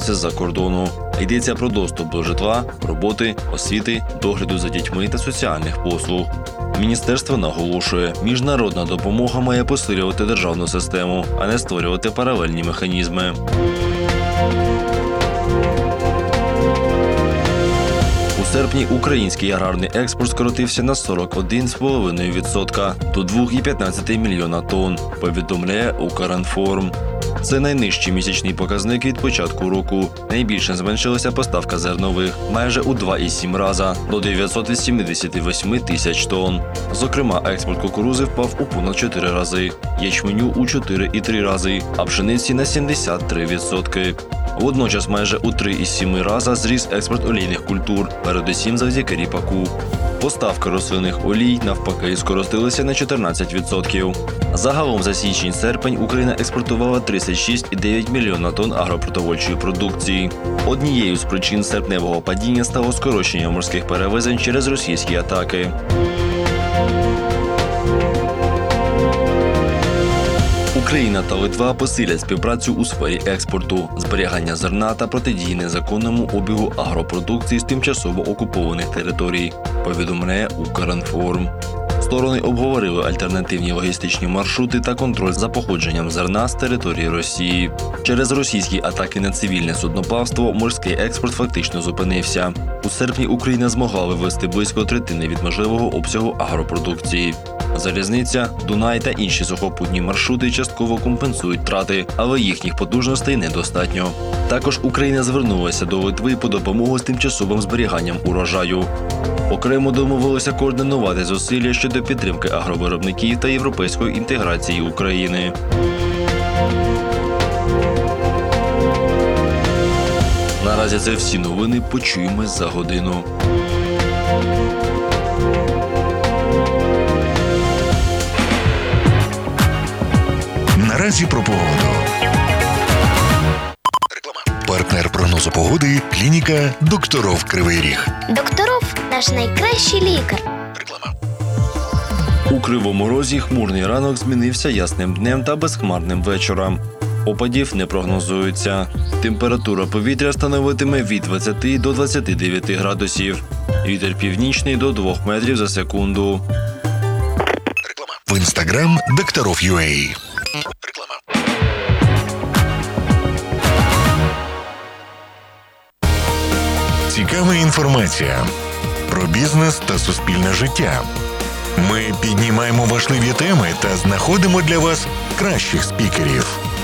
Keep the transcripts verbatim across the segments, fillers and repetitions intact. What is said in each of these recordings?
повернулися з-за кордону. Йдеться про доступ до житла, роботи, освіти, догляду за дітьми та соціальних послуг. Міністерство наголошує, міжнародна допомога має посилювати державну систему, а не створювати паралельні механізми. У серпні український аграрний експорт скоротився на сорок один цілих п'ять десятих відсотка до два цілих п'ятнадцять сотих мільйона тонн, повідомляє Укрінформ. Це найнижчий місячний показник від початку року. Найбільше зменшилася поставка зернових – майже у два цілих сім рази – до дев'ятсот сімдесят вісім тисяч тонн. Зокрема, експорт кукурудзи впав у понад чотири рази, ячменю – у чотири цілих три рази, а пшениці – на сімдесят три відсотки. Водночас майже у три цілих сім рази зріс експорт олійних культур, передусім завдяки ріпаку. Поставки рослинних олій, навпаки, скоротилися на чотирнадцять відсотків. Загалом за січень-серпень Україна експортувала тридцять шість цілих дев'ять десятих мільйона тонн агропродовольчої продукції. Однією з причин серпневого падіння стало скорочення морських перевезень через російські атаки. Україна та Литва посилять співпрацю у сфері експорту, зберігання зерна та протидії незаконному обігу агропродукції з тимчасово окупованих територій, повідомляє Укрінформ. Сторони обговорили альтернативні логістичні маршрути та контроль за походженням зерна з території Росії. Через російські атаки на цивільне судноплавство морський експорт фактично зупинився. У серпні Україна змогла вивезти близько третини від можливого обсягу агропродукції. Залізниця, Дунай та інші сухопутні маршрути частково компенсують втрати, але їхніх потужностей недостатньо. Також Україна звернулася до Литви по допомогу з тимчасовим зберіганням урожаю. Окремо домовилися координувати зусилля щодо підтримки агровиробників та європейської інтеграції України. Наразі це всі новини. Почуємось за годину. Наразі про погоду. Партнер прогнозу погоди – клініка «Докторов Кривий Ріг». Докторов – наш найкращий лікар. Реклама. У Кривому Розі хмурний ранок змінився ясним днем та безхмарним вечором. Опадів не прогнозується. Температура повітря становитиме від двадцяти до двадцяти дев'яти градусів. Вітер північний до двох метрів за секунду. Реклама. В інстаграм «Докторов.ua». Реклама. Цікава інформація про бізнес та суспільне життя. Ми піднімаємо важливі теми та знаходимо для вас кращих спікерів.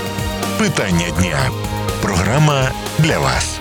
Питання дня. Програма для вас.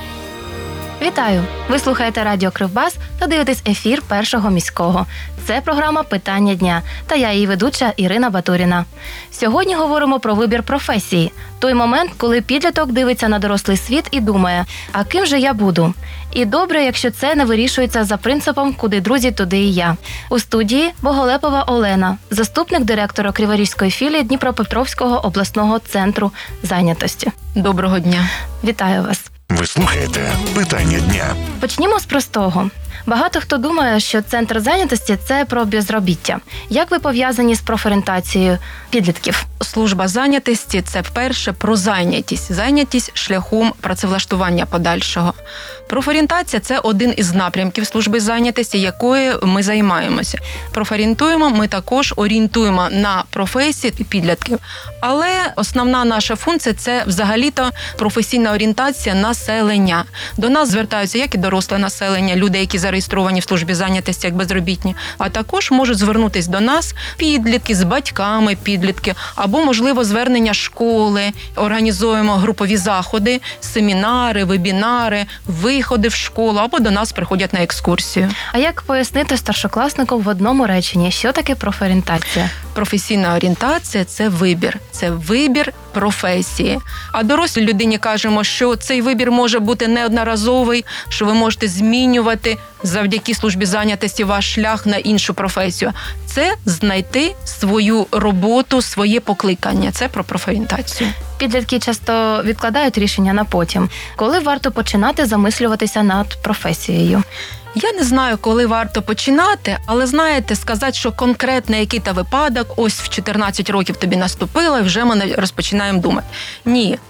Вітаю! Ви слухаєте радіо Кривбас та дивитесь ефір Першого міського. Це програма «Питання дня» та я її ведуча Ірина Батуріна. Сьогодні говоримо про вибір професії. Той момент, коли підліток дивиться на дорослий світ і думає, а ким же я буду? І добре, якщо це не вирішується за принципом «куди друзі, туди і я». У студії Боголепова Олена, заступник директора Криворізької філії Дніпропетровського обласного центру зайнятості. Доброго дня! Вітаю вас! Ви слухаєте «Питання дня». Почнімо з простого. Багато хто думає, що центр зайнятості – це про безробіття. Як ви пов'язані з профорієнтацією підлітків? Служба зайнятості – це вперше про зайнятість. Зайнятість шляхом працевлаштування подальшого. Профорієнтація – це один із напрямків служби зайнятості, якою ми займаємося. Профорієнтуємо, ми також орієнтуємо на професії підлітків. Але основна наша функція – це взагалі-то професійна орієнтація населення. До нас звертаються як і доросле населення, люди, які зареєстровані в службі зайнятості як безробітні, а також можуть звернутися до нас підлітки з батьками підлітки, або, можливо, звернення школи. Організуємо групові заходи, семінари, вебінари, виходи в школу, або до нас приходять на екскурсію. А як пояснити старшокласнику в одному реченні, що таке профорієнтація? Професійна орієнтація – це вибір. Це вибір професії. А дорослій людині кажемо, що цей вибір може бути неодноразовий, що ви можете змінювати завдяки службі зайнятості ваш шлях на іншу професію. Це знайти свою роботу, своє покликання. Це про профорієнтацію. Підлітки часто відкладають рішення на потім. Коли варто починати замислюватися над професією? Я не знаю, коли варто починати, але, знаєте, сказати, що конкретно який-то випадок, ось в чотирнадцять років тобі наступило, і вже ми розпочинаємо думати. Ні,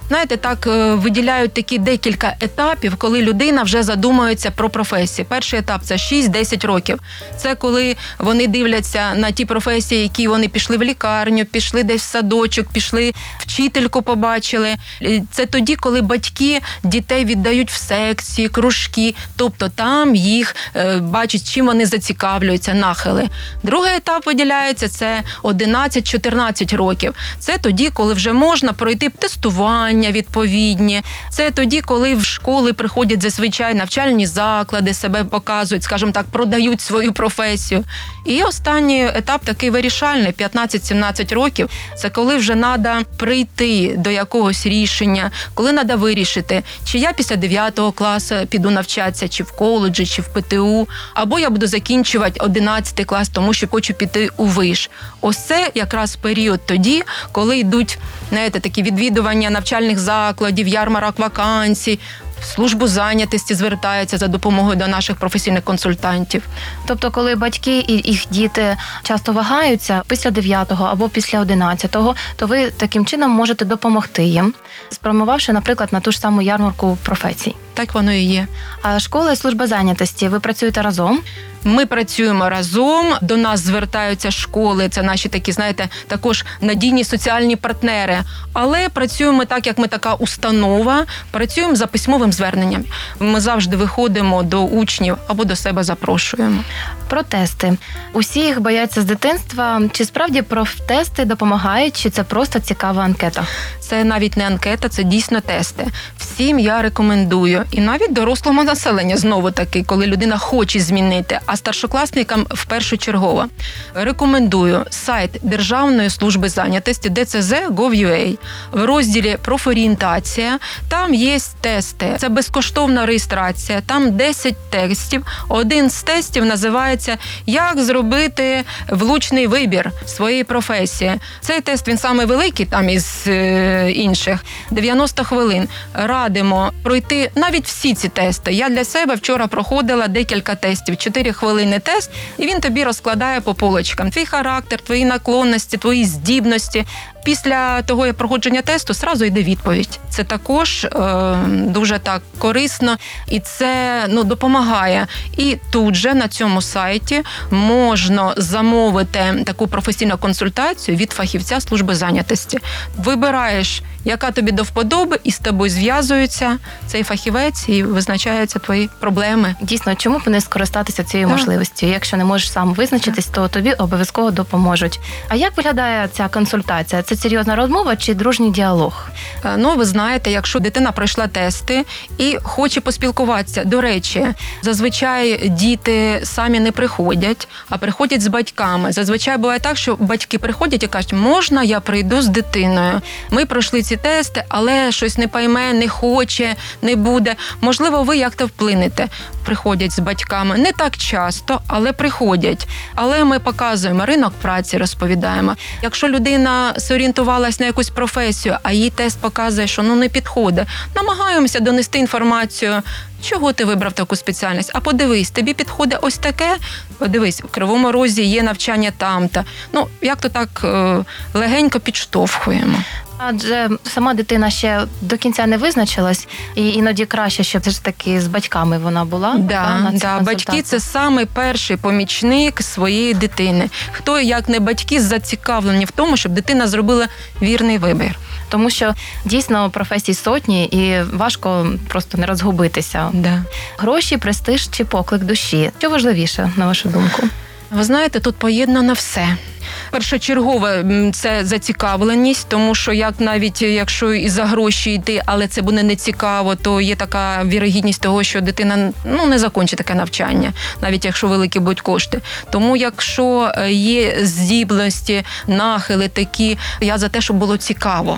Знаєте, так е, виділяють такі декілька етапів, коли людина вже задумується про професію. Перший етап – це шість-десять років. Це коли вони дивляться на ті професії, які вони пішли в лікарню, пішли десь в садочок, пішли вчительку побачили. Це тоді, коли батьки дітей віддають в секції, кружки, тобто там їх е, бачать, чим вони зацікавлюються, нахили. Другий етап виділяється – це одинадцять-чотирнадцять років. Це тоді, коли вже можна пройти тестування відповідні. Це тоді, коли в школи приходять зазвичай навчальні заклади, себе показують, скажімо так, продають свою професію. І останній етап такий вирішальний, п'ятнадцять-сімнадцять років, це коли вже треба прийти до якогось рішення, коли треба вирішити, чи я після дев'ятого класу піду навчатися, чи в коледжі, чи в ПТУ, або я буду закінчувати одинадцятий клас, тому що хочу піти у виш. Ось це якраз період тоді, коли йдуть, знаєте, такі відвідування навчальних закладів, ярмарок вакансій, в службу зайнятості звертаються за допомогою до наших професійних консультантів. Тобто, коли батьки і їх діти часто вагаються після дев'ятого або після одинадцятого, то ви таким чином можете допомогти їм, спрямувавши, наприклад, на ту ж саму ярмарку професій. Так воно і є. А школа і служба зайнятості, ви працюєте разом? Ми працюємо разом, до нас звертаються школи, це наші такі, знаєте, також надійні соціальні партнери. Але працюємо так, як ми така установа, працюємо за письмовим зверненням. Ми завжди виходимо до учнів або до себе запрошуємо. Про тести. Усі їх бояться з дитинства. Чи справді профтести допомагають, чи це просто цікава анкета? Це навіть не анкета, це дійсно тести. Всім я рекомендую. І навіть дорослому населенню, знову таки, коли людина хоче змінити, а старшокласникам впершочергово. Рекомендую сайт Державної служби зайнятості ді це зет крапка гов крапка ю а. В розділі «Профорієнтація» там є тести. Це безкоштовна реєстрація. Там десять тестів. Один з тестів називається «Як зробити влучний вибір своєї професії». Цей тест, він самий великий там із е, інших. дев'яносто хвилин. Радимо пройти навіть всі ці тести. Я для себе вчора проходила декілька тестів. чотири хвилини тест, і він тобі розкладає по полочкам. Твій характер, твої наклонності, твої здібності. Після того як проходження тесту зразу йде відповідь. Це також е, дуже так корисно і це ну, допомагає. І тут же на цьому сайті можна замовити таку професійну консультацію від фахівця служби зайнятості. Вибираєш, яка тобі до вподоби, і з тобою зв'язується цей фахівець і визначаються твої проблеми. Дійсно, чому б не скористатися цією Так. можливістю? Якщо не можеш сам визначитись, то тобі обов'язково допоможуть. А як виглядає ця консультація? Це серйозна розмова чи дружній діалог? Ну, ви знаєте, якщо дитина пройшла тести і хоче поспілкуватися, до речі, зазвичай діти самі не приходять, а приходять з батьками. Зазвичай буває так, що батьки приходять і кажуть, можна я прийду з дитиною? Ми пройшли ці тести, але щось не пойме, не хоче, не буде. Можливо, ви як-то вплинете. Приходять з батьками. Не так часто, але приходять. Але ми показуємо ринок праці, розповідаємо. Якщо людина зорієнтувалась на якусь професію, а їй тест показує, що ну не підходить, намагаємося донести інформацію, чого ти вибрав таку спеціальність. А подивись, тобі підходить ось таке, подивись, в Кривому Розі є навчання там-то. Ну, як-то так е, легенько підштовхуємо. Адже сама дитина ще до кінця не визначилась, і іноді краще, щоб все ж таки з батьками вона була. Да, та, на цій да. Батьки – консультації. це самий перший помічник своєї дитини. Хто, як не батьки, зацікавлені в тому, щоб дитина зробила вірний вибір. Тому що дійсно професій сотні і важко просто не розгубитися. Да. Гроші, престиж чи поклик душі? Що важливіше, на вашу думку? Ви знаєте, тут поєднано все. Першочергове – це зацікавленість, тому що як навіть якщо і за гроші йти, але це буде не цікаво, то є така вірогідність того, що дитина ну, не закінчить таке навчання, навіть якщо великі будуть кошти. Тому якщо є здібності, нахили такі, я за те, щоб було цікаво.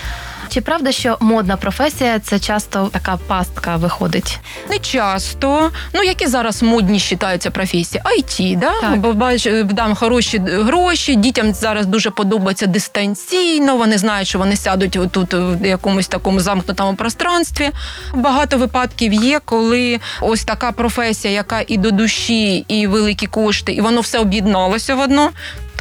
Чи правда, що модна професія – це часто така пастка виходить? Не часто. Ну, які зараз модні вважаються професії? ай ті, да? Так. Бо бач, дам хороші гроші, дітям зараз дуже подобається дистанційно, вони знають, що вони сядуть тут в якомусь такому замкнутому пространстві. Багато випадків є, коли ось така професія, яка і до душі, і великі кошти, і воно все об'єдналося в одно,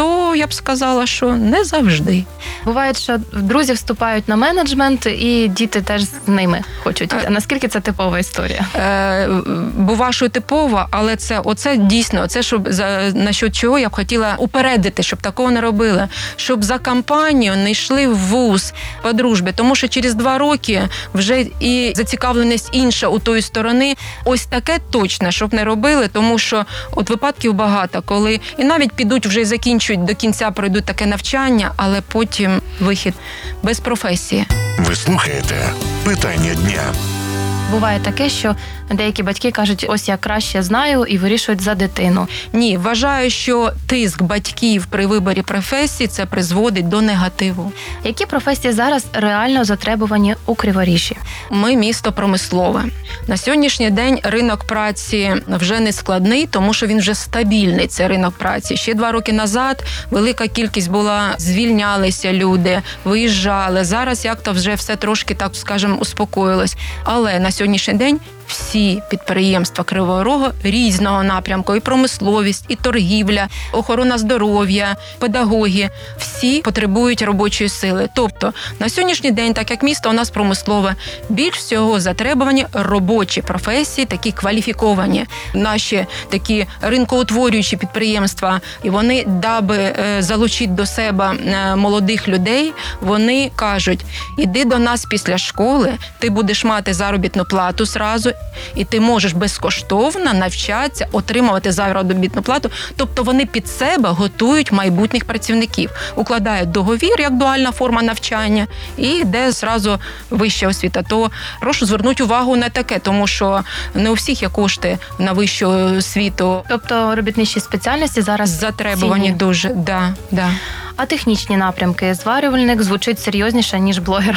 то я б сказала, що не завжди. Буває, що друзі вступають на менеджмент, і діти теж з ними хочуть. А наскільки це типова історія? Е, бува, що типова, але це оце дійсно, це щоб за насчет чого я б хотіла упередити, щоб такого не робили, щоб за компанію не йшли в вуз по дружбі, тому що через два роки вже і зацікавленість інша у тої сторони. Ось таке точно, щоб не робили, тому що от випадків багато, коли і навіть підуть вже і закінчують до кінця, пройдуть таке навчання, але потім вихід без професії. Ви слухаєте «Питання дня». Буває таке, що деякі батьки кажуть, ось я краще знаю, і вирішують за дитину. Ні, вважаю, що тиск батьків при виборі професії це призводить до негативу. Які професії зараз реально затребувані у Криворіжжі? Ми місто промислове. На сьогоднішній день ринок праці вже не складний, тому що він вже стабільний, це ринок праці. Ще два роки назад велика кількість була, звільнялися люди, виїжджали. Зараз як-то вже все трошки, так скажемо, успокоїлось. Але на сьогоднішній день всі підприємства Кривого Рогу різного напрямку, і промисловість, і торгівля, охорона здоров'я, педагоги, всі потребують робочої сили. Тобто на сьогоднішній день, так як місто у нас промислове, більш всього затребувані робочі професії, такі кваліфіковані. Наші такі ринкоутворюючі підприємства, і вони, даби залучити до себе молодих людей, вони кажуть, іди до нас після школи, ти будеш мати заробітну плату зразу, і ти можеш безкоштовно навчатися, отримувати заробітну плату. Тобто вони під себе готують майбутніх працівників, укладають договір як дуальна форма навчання і йде зразу вища освіта. То прошу звернути увагу на таке, тому що не у всіх є кошти на вищу освіту. Тобто робітничі спеціальності зараз затребувані цінні. Дуже, да, да. А технічні напрямки? Зварювальник звучить серйозніше, ніж блогер.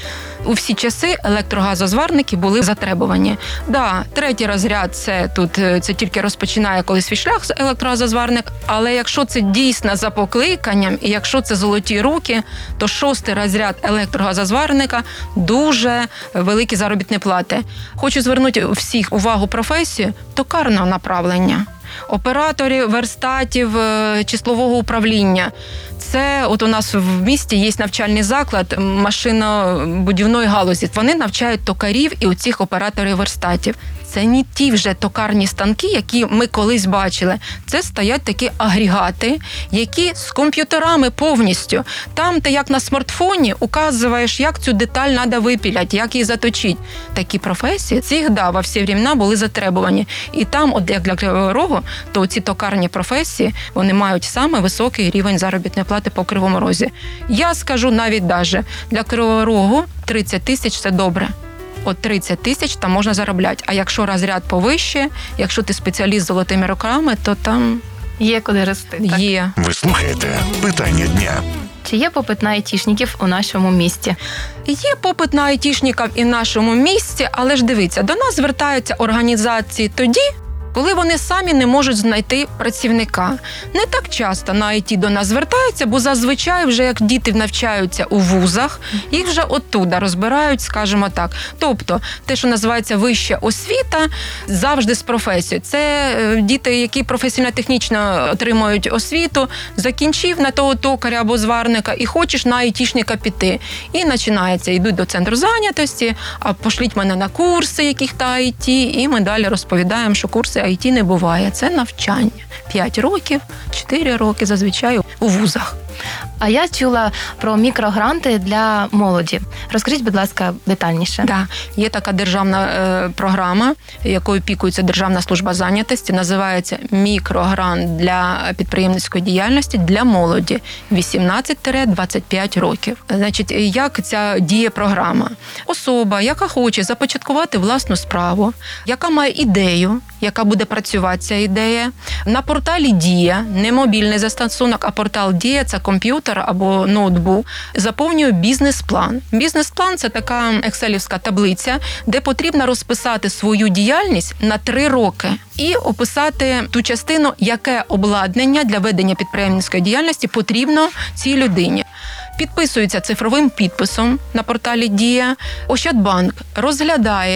У всі часи електрогазозварники були затребувані. Да, третій розряд це тут це тільки розпочинає коли свій шлях електрогазозварник, але якщо це дійсно за покликанням і якщо це золоті руки, то шостий розряд електрогазозварника дуже великі заробітні плати. Хочу звернути всіх увагу професію токарного направлення. Операторів верстатів числового управління. Це от у нас в місті є навчальний заклад машинобудівної галузі. Вони навчають токарів і оцих операторів верстатів. Це не ті вже токарні станки, які ми колись бачили. Це стоять такі агрегати, які з комп'ютерами повністю. Там ти як на смартфоні указуєш, як цю деталь треба випіляти, як її заточити. Такі професії завжди во всі времена були затребувані. І там, от як для Кривого Рогу, то ці токарні професії, вони мають саме високий рівень заробітної плати по Кривому Розі. Я скажу навіть даже, для Кривого Рогу тридцять тисяч – це добре. От тридцять тисяч там можна заробляти. А якщо розряд повище, якщо ти спеціаліст з золотими руками, то там є куди рости. Так? Є. Ви слухаєте «Питання дня». Чи є попит на айтішників у нашому місті? Є попит на айтішників і в нашому місті, але ж дивіться, до нас звертаються організації тоді, коли вони самі не можуть знайти працівника. Не так часто на ай ті до нас звертаються, бо зазвичай вже як діти навчаються у вузах, їх вже оттуда розбирають, скажімо так. Тобто, те, що називається вища освіта, завжди з професією. Це діти, які професійно-технічно отримують освіту, закінчив на того токаря або зварника і хочеш на айтішника піти. І починається, йдуть до центру зайнятості, а пошліть мене на курси яких-то ай ті, і ми далі розповідаємо, що курси ай ті не буває. Це навчання. П'ять років, чотири роки зазвичай у вузах. А я чула про мікрогранти для молоді. Розкажіть, будь ласка, детальніше. Да. Є така державна е, програма, якою опікується Державна служба зайнятості, називається «Мікрогрант для підприємницької діяльності для молоді вісімнадцять двадцять п'ять років». Значить, як ця діє програма? Особа, яка хоче започаткувати власну справу, яка має ідею, яка буде працювати ця ідея, на порталі «Дія», не мобільний застосунок, а портал «Дія» – це комп'ютер або ноутбук, заповнює бізнес-план. Бізнес-план – це така екселівська таблиця, де потрібно розписати свою діяльність на три роки і описати ту частину, яке обладнання для ведення підприємницької діяльності потрібно цій людині. Підписується цифровим підписом на порталі «Дія». Ощадбанк розглядає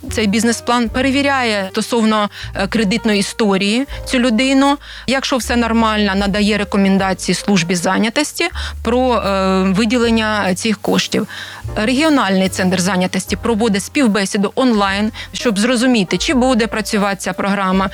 цей бізнес-план, перевіряє стосовно кредитної історії цю людину. Якщо все нормально, надає рекомендації службі зайнятості про е, виділення цих коштів. Регіональний центр зайнятості проводить співбесіду онлайн, щоб зрозуміти, чи буде працювати ця програма,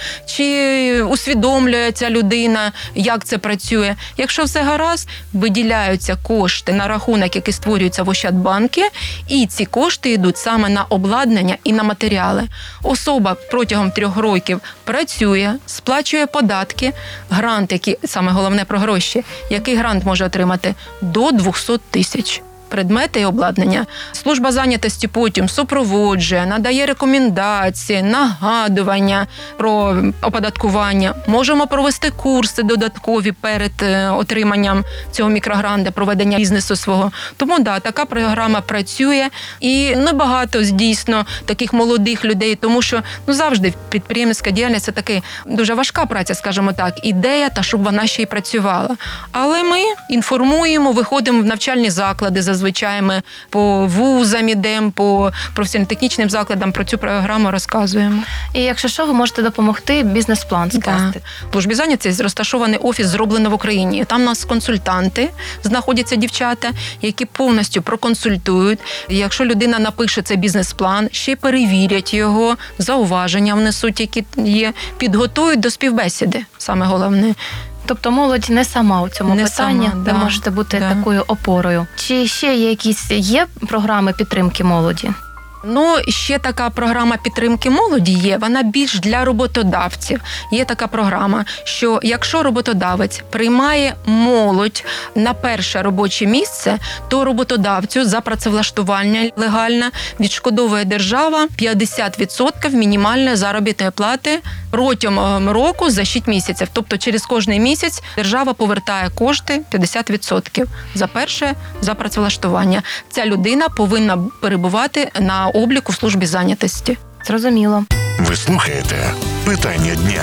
чи усвідомлює ця людина, як це працює. Якщо все гаразд, виділяються кошти на рахунок, який створюється в Ощадбанку, і ці кошти йдуть саме на обладнання і на матеріали. Особа протягом трьох років працює, сплачує податки, грант, який, саме головне про гроші, який грант може отримати? До двісті тисяч. Предмети і обладнання. Служба зайнятості потім супроводжує, надає рекомендації, нагадування про оподаткування. Можемо провести курси додаткові перед отриманням цього мікрогранта, проведення бізнесу свого. Тому, да, така програма працює. І небагато, дійсно, таких молодих людей, тому що ну, завжди підприємницька діяльність – це така дуже важка праця, скажімо так, ідея, та щоб вона ще й працювала. Але ми інформуємо, виходимо в навчальні заклади, зазвичай ми по вузам ідемо, по професійно-технічним закладам про цю програму розказуємо. І якщо що, ви можете допомогти бізнес-план скласти. Да. В службі зайнятості розташований офіс «Зроблено в Україні». Там у нас консультанти знаходяться, дівчата, які повністю проконсультують. Якщо людина напише цей бізнес-план, ще й перевірять його, зауваження внесуть, які є, підготують до співбесіди, саме головне. Тобто молодь не сама у цьому не питанні, сама, ви да, можете бути да. такою опорою. Чи ще є якісь є програми підтримки молоді? Ну, ще така програма підтримки молоді є, вона більш для роботодавців. Є така програма, що якщо роботодавець приймає молодь на перше робоче місце, то роботодавцю за працевлаштування легально відшкодовує держава п'ятдесят відсотків мінімальної заробітної плати протягом року за шість місяців. Тобто через кожний місяць держава повертає кошти п'ятдесят відсотків за перше за працевлаштування. Ця людина повинна перебувати на обліку в службі зайнятості. Зрозуміло. Ви слухаєте «Питання дня».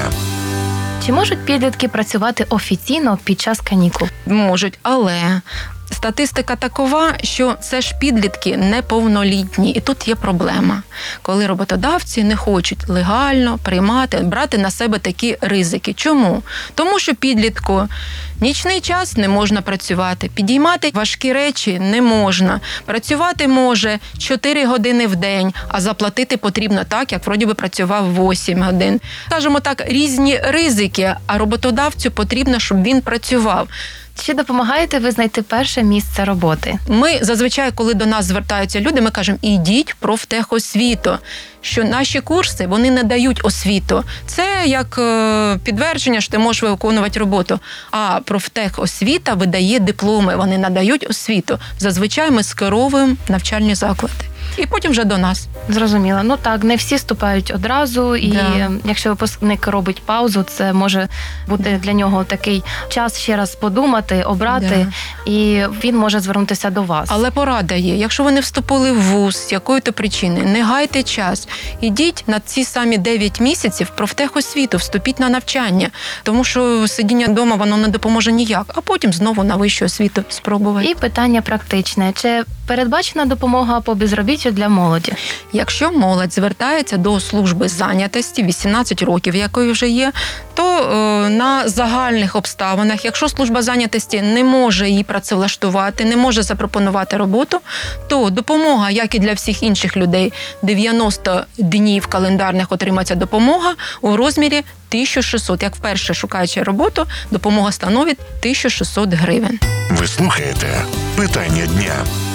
Чи можуть підлітки працювати офіційно під час канікул? Можуть, але статистика такова, що це ж підлітки неповнолітні. І тут є проблема, коли роботодавці не хочуть легально приймати, брати на себе такі ризики. Чому? Тому що підлітку нічний час не можна працювати, підіймати важкі речі не можна. Працювати може чотири години в день, а заплатити потрібно так, як вроді би працював вісім годин. Скажімо так, різні ризики, а роботодавцю потрібно, щоб він працював. Чи допомагаєте ви знайти перше місце роботи? Ми зазвичай, коли до нас звертаються люди, ми кажемо, ідіть в профтехосвіту, що наші курси, вони не дають освіту. Це як підтвердження, що ти можеш виконувати роботу. А профтехосвіта видає дипломи, вони надають освіту. Зазвичай ми скеровуємо навчальні заклади. І потім вже до нас. Зрозуміло. Ну так, не всі вступають одразу, і Да. якщо випускник робить паузу, це може бути для нього такий час ще раз подумати, обрати, і він може звернутися до вас. Але порада є. Якщо ви не вступили в вуз з якої-то причини, не гайте час. Ідіть на ці самі дев'ять місяців в профтехосвіту, вступіть на навчання. Тому що сидіння вдома, воно не допоможе ніяк. А потім знову на вищу освіту спробувати. І питання практичне. Чи передбачена допомога по безробіттю для молоді? Якщо молодь звертається до служби зайнятості, вісімнадцять років, якої вже є, то е, на загальних обставинах, якщо служба зайнятості не може її працевлаштувати, не може запропонувати роботу, то допомога, як і для всіх інших людей, дев'яносто днів календарних отримається допомога у розмірі тисяча шістсот. Як вперше шукаючи роботу, допомога становить тисяча шістсот гривень. Ви слухаєте «Питання дня».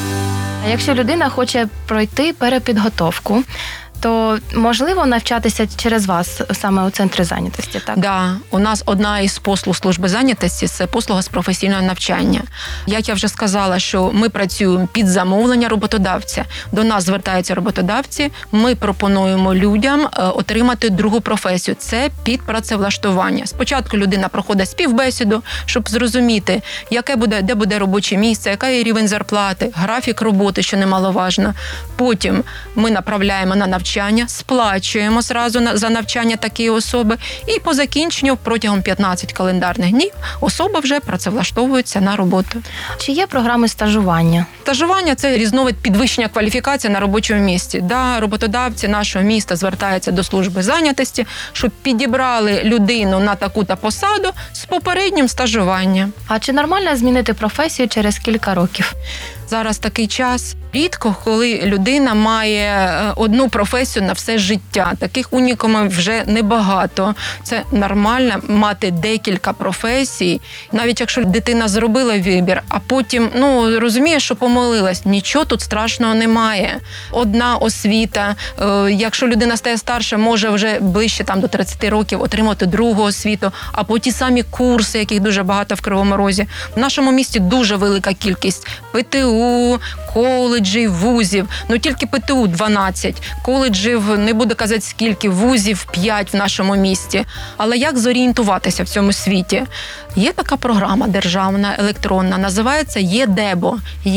А якщо людина хоче пройти перепідготовку, то можливо навчатися через вас саме у центрі зайнятості, так? Да, у нас одна із послуг служби зайнятості – це послуга з професійного навчання. Як я вже сказала, що ми працюємо під замовлення роботодавця. До нас звертаються роботодавці, ми пропонуємо людям отримати другу професію – це підпрацевлаштування. Спочатку людина проходить співбесіду, щоб зрозуміти, яке буде, де буде робоче місце, який є рівень зарплати, графік роботи, що немаловажно. Потім ми направляємо на навчання навчання, сплачуємо зразу на- за навчання такої особи, і по закінченню протягом п'ятнадцять календарних днів особа вже працевлаштовується на роботу. Чи є програми стажування? Стажування – це різновид підвищення кваліфікації на робочому місці. Да, роботодавці нашого міста звертаються до служби зайнятості, щоб підібрали людину на таку-то посаду з попереднім стажуванням. А чи нормально змінити професію через кілька років? Зараз такий час. Рідко, коли людина має е, одну професію на все життя. Таких унікумів вже небагато. Це нормально мати декілька професій. Навіть якщо дитина зробила вибір, а потім ну розуміє, що помилилась, нічого тут страшного немає. Одна освіта. Е, якщо людина стає старше, може вже ближче там до тридцяти років отримати другу освіту, або ті самі курси, яких дуже багато в Кривому Розі. В нашому місті дуже велика кількість пе те у, коледжів, вузів. Ну тільки пе те у дванадцять, коледжів, не буду казати скільки, вузів п'ять в нашому місті. Але як зорієнтуватися в цьому світі? Є така програма державна, електронна, називається ЄДЕБО.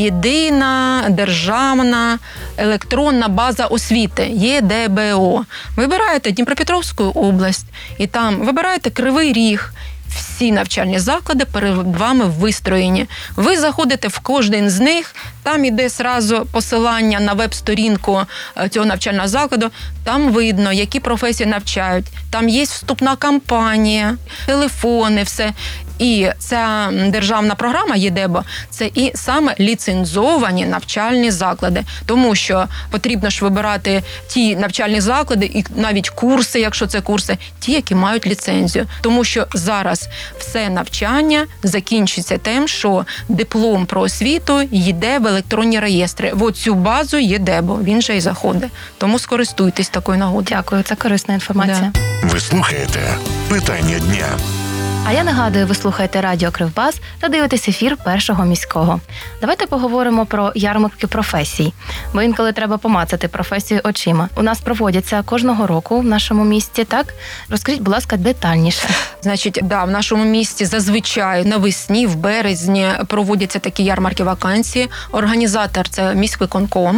Єдина державна електронна база освіти, ЄДЕБО. Вибираєте Дніпропетровську область, і там вибираєте Кривий Ріг. Всі навчальні заклади перед вами вистроєні. Ви заходите в кожен з них, там іде зразу посилання на веб-сторінку цього навчального закладу, там видно, які професії навчають, там є вступна кампанія, телефони, все. І ця державна програма ЄДЕБО – це і саме ліцензовані навчальні заклади. Тому що потрібно ж вибирати ті навчальні заклади і навіть курси, якщо це курси, ті, які мають ліцензію. Тому що зараз все навчання закінчиться тим, що диплом про освіту йде в електронні реєстри. В оцю базу ЄДЕБО, він же і заходить. Тому скористуйтесь такою нагодою. Дякую, це корисна інформація. Ви слухаєте «Питання дня». А я нагадую, ви слухаєте радіо Кривбас та дивитесь ефір Першого міського. Давайте поговоримо про ярмарки професій, бо інколи треба помацати професію очима. У нас проводяться кожного року в нашому місті, так? Розкажіть, будь ласка, детальніше. Значить, да, в нашому місті зазвичай навесні, в березні проводяться такі ярмарки вакансії. Організатор – це міськвиконком.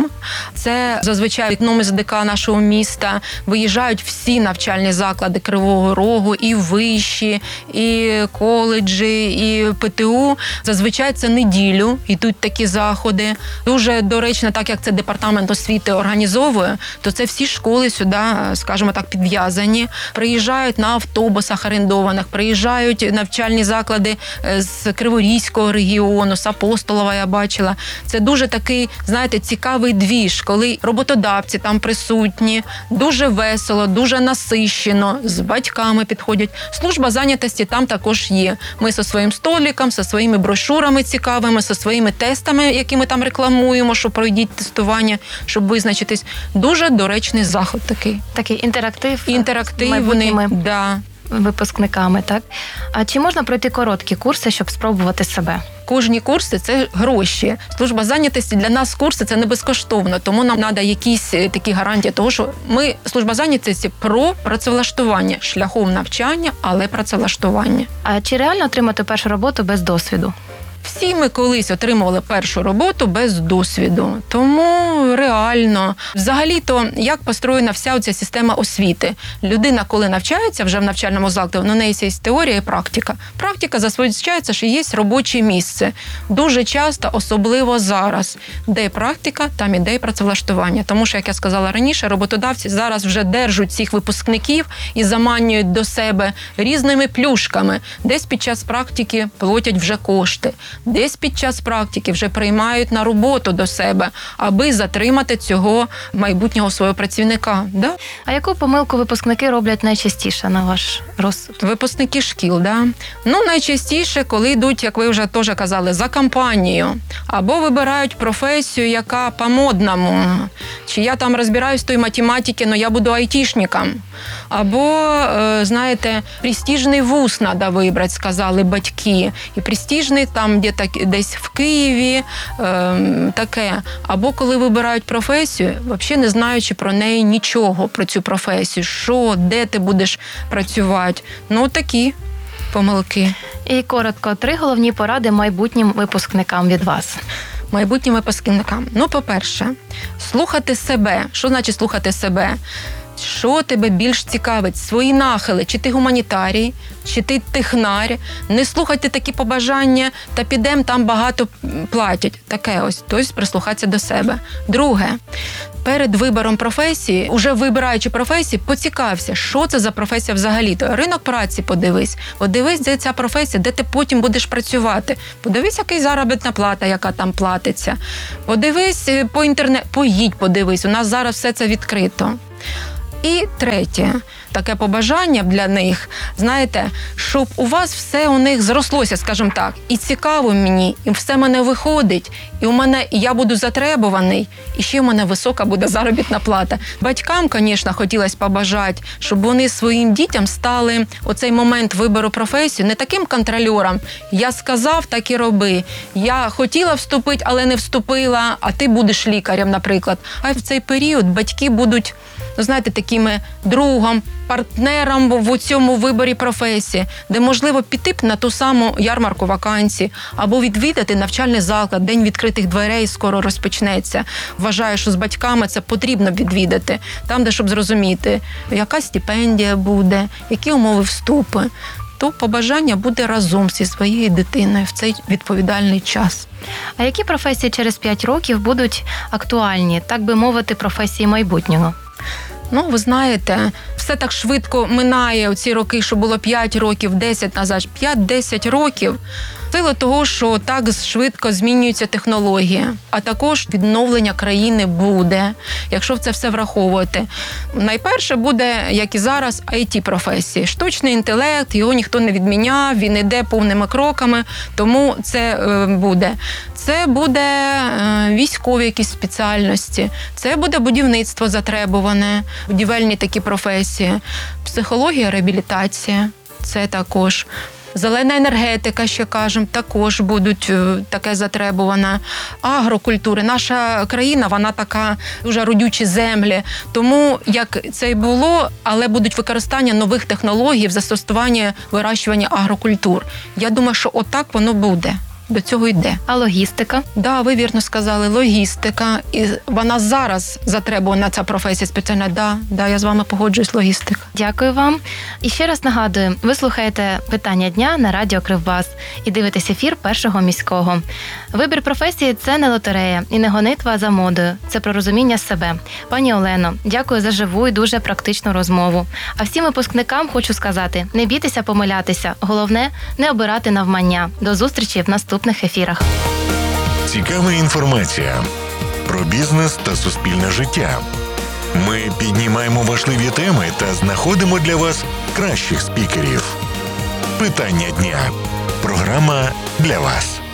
Це зазвичай вікном із ДК нашого міста виїжджають всі навчальні заклади Кривого Рогу, і вищі, і коледжі, і пе те у. Зазвичай це неділю йдуть такі заходи. Дуже доречно, так як це департамент освіти організовує, то це всі школи сюди, скажімо так, підв'язані. Приїжджають на автобусах орендованих, приїжджають навчальні заклади з Криворізького регіону, з Апостолова я бачила. Це дуже такий, знаєте, цікавий двіж, коли роботодавці там присутні, дуже весело, дуже насищено, з батьками підходять. Служба зайнятості там також є. Ми зі своїм столиком, зі своїми брошурами цікавими, зі своїми тестами, які ми там рекламуємо, що пройдіть тестування, щоб визначитись. Дуже доречний заход такий. Такий інтерактив з Інтерактивний, майбутніми да. випускниками, так? А чи можна пройти короткі курси, щоб спробувати себе? Кожні курси – це гроші. Служба зайнятості для нас курси – це не безкоштовно, тому нам треба якісь такі гарантії того, що ми, служба зайнятості, про працевлаштування, шляхом навчання, але працевлаштування. А чи реально отримати першу роботу без досвіду? Всі ми колись отримували першу роботу без досвіду, тому реально. Взагалі-то, як построєна вся ця система освіти? Людина, коли навчається вже в навчальному закладі, на неї є теорія і практика. Практика засвідчається, що є робоче місце. Дуже часто, особливо зараз, де практика, там іде і працевлаштування. Тому що, як я сказала раніше, роботодавці зараз вже держать цих випускників і заманюють до себе різними плюшками. Десь під час практики платять вже кошти. Десь під час практики вже приймають на роботу до себе, аби затримати цього майбутнього свого працівника. Да? А яку помилку випускники роблять найчастіше, на ваш розсуд? Випускники шкіл, да? Ну, найчастіше, коли йдуть, як ви вже теж казали, за компанію, або вибирають професію, яка по-модному. Чи я там розбираюсь в той математиці, але я буду айтішником. Або, знаєте, престижний вуз треба вибрати, сказали батьки. І престижний там десь в Києві, таке. Або коли вибирають професію, взагалі не знаючи про неї нічого, про цю професію. Що, де ти будеш працювати. Ну, такі помилки. І коротко, три головні поради майбутнім випускникам від вас. майбутнім випускникам? Ну, по-перше, слухати себе. Що значить слухати себе? Що тебе більш цікавить? Свої нахили. Чи ти гуманітарій, чи ти технар. Не слухайте такі побажання, та підем, там багато платять. Таке ось. Тобто прислухатися до себе. Друге. Перед вибором професії, уже вибираючи професію, поцікався, що це за професія взагалі-то. Ринок праці подивись. Подивись, де ця професія, де ти потім будеш працювати. Подивись, яка заробітна плата, яка там платиться. Подивись по інтернету, поїдь, подивись. У нас зараз все це відкрито. І третє, таке побажання для них, знаєте, щоб у вас все у них зрослося, скажімо так, і цікаво мені, і все мене виходить, і у мене, і я буду затребуваний, і ще в мене висока буде заробітна плата. Батькам, звісно, хотілося побажати, щоб вони своїм дітям стали оцей момент вибору професії не таким контрольором. Я сказав, так і роби. Я хотіла вступити, але не вступила, а ти будеш лікарем, наприклад. А в цей період батьки будуть, ну, знаєте, такими другом, партнером в цьому виборі професії, де можливо піти б на ту саму ярмарку вакансій або відвідати навчальний заклад, день відкритих дверей скоро розпочнеться. Вважаю, що з батьками це потрібно відвідати, там, де щоб зрозуміти, яка стипендія буде, які умови вступу. То побажання буде разом зі своєю дитиною в цей відповідальний час. А які професії через п'ять років будуть актуальні, так би мовити, професії майбутнього? Ну, ви знаєте, все так швидко минає ці роки, що було п'ять років, десять назад, п'ять-десять років. Сила того, що так швидко змінюються технології, а також відновлення країни буде, якщо в це все враховувати. Найперше буде, як і зараз, ай ті-професії. Штучний інтелект, його ніхто не відміняв, він іде повними кроками, тому це буде. Це буде військові якісь спеціальності, це буде будівництво затребуване, будівельні такі професії, психологія, реабілітація, це також. Зелена енергетика, ще кажемо, також будуть таке затребуване. Агрокультури. Наша країна, вона така дуже родючі землі. Тому, як це й було, але будуть використання нових технологій в застосуванні вирощування агрокультур. Я думаю, що отак воно буде. До цього йде. А логістика? Да, ви вірно сказали, логістика. І вона зараз затребувана, ця професія спеціальна. Да, да, я з вами погоджуюсь, логістика. Дякую вам. І ще раз нагадую, ви слухаєте «Питання дня» на радіо Кривбас і дивитесь ефір Першого міського. Вибір професії – це не лотерея і не гонитва за модою. Це про розуміння себе. Пані Олено, дякую за живу і дуже практичну розмову. А всім випускникам хочу сказати, не бійтеся помилятися. Головне – не обирати навмання. До зустрічі в наступних ефірах. Цікава інформація про бізнес та суспільне життя. Ми піднімаємо важливі теми та знаходимо для вас кращих спікерів. Питання дня. Програма для вас.